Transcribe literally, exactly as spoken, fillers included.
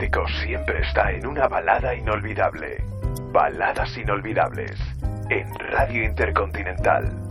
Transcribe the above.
cósmico siempre está en una balada inolvidable. Baladas inolvidables en Radio Intercontinental.